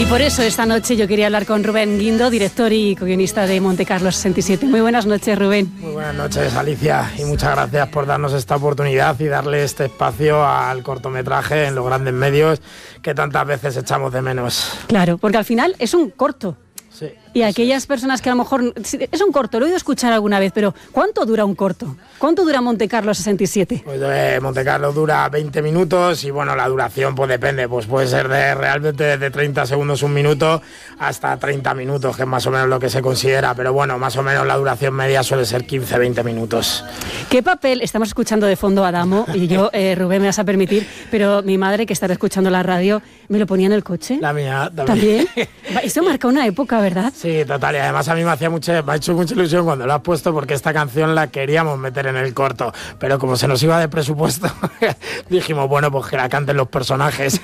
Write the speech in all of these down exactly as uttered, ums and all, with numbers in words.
por eso esta noche yo quería hablar con Rubén Guindo, director y co-guionista de Montecarlo sesenta y siete. Muy buenas noches, Rubén. Muy buenas noches, Alicia, y muchas gracias por darnos esta oportunidad y darle este espacio al cortometraje en los grandes medios que tantas veces echamos de menos. Claro, porque al final es un corto. Sí. Y aquellas personas que a lo mejor... Es un corto, lo he oído escuchar alguna vez, pero ¿cuánto dura un corto? ¿Cuánto dura Montecarlo sesenta y siete? Pues eh, Montecarlo dura veinte minutos y bueno, la duración pues depende, pues puede ser de realmente desde treinta segundos, un minuto, hasta treinta minutos, que es más o menos lo que se considera, pero bueno, más o menos la duración media suele ser quince a veinte minutos. ¿Qué papel? Estamos escuchando de fondo a Adamo y yo, eh, Rubén, me vas a permitir, pero mi madre, que estará escuchando la radio, me lo ponía en el coche. La mía también. ¿También? Esto marca una época, ¿verdad? Sí, total, y además a mí me hacía mucho, me ha hecho mucha ilusión cuando lo has puesto, porque esta canción la queríamos meter en el corto, pero como se nos iba de presupuesto, dijimos, bueno, pues que la canten los personajes.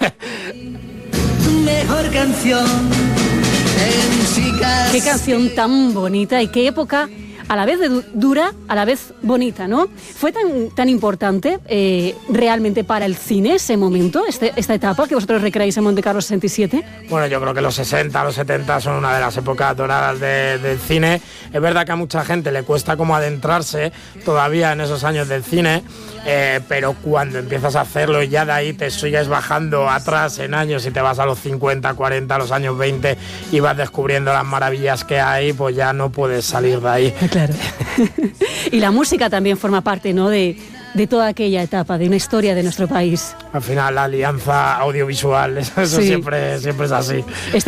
Mejor canción en música. Qué canción tan bonita y qué época a la vez de du- dura, a la vez bonita, ¿no? ¿Fue tan, tan importante eh, realmente para el cine ese momento, este, esta etapa que vosotros recreáis en Montecarlo sesenta y siete? Bueno, yo creo que los sesenta, los setenta son una de las épocas doradas de, del cine. Es verdad que a mucha gente le cuesta como adentrarse todavía en esos años del cine, eh, pero cuando empiezas a hacerlo y ya de ahí te sigues bajando atrás en años y te vas a los cincuenta, cuarenta, los años veinte y vas descubriendo las maravillas que hay, pues ya no puedes salir de ahí. Claro. Y la música también forma parte, ¿no?, de, de toda aquella etapa, de una historia de nuestro país. Al final la alianza audiovisual, eso Sí. siempre, siempre es así.